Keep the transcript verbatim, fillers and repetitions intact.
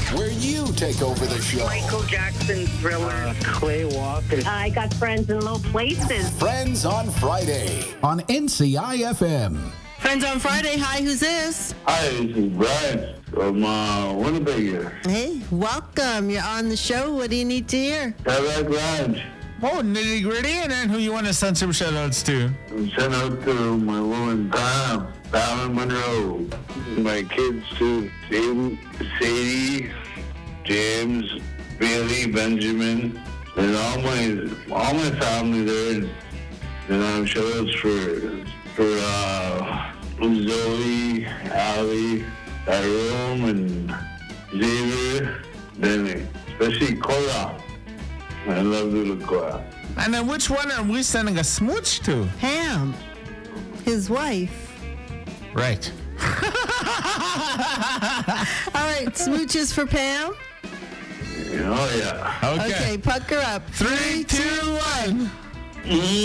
where you take over the show. Michael Jackson, Thriller. Uh, Clay Walker. I got friends in low places. Friends on Friday on N C I F M. Friends on Friday. Hi, who's this? Hi, this is Brian from uh, Winnipeg here. Hey, welcome. You're on the show. What do you need to hear? Cadillac Ranch. Oh, nitty gritty, and then who you want to send some shout outs to? Send out to my woman Pam, Pam and Monroe. My kids too, Sadie, Sadie, James, Bailey, Benjamin, and all my all my family there. And um, shout outs for for uh, Zoe, Allie, Tyrone, and Xavier, then especially Cora. I love little Cora. And then which one are we sending a smooch to? Pam, his wife. Right. All right, smooches for Pam. Oh, yeah. Okay. Okay, pucker up. Three, two, one.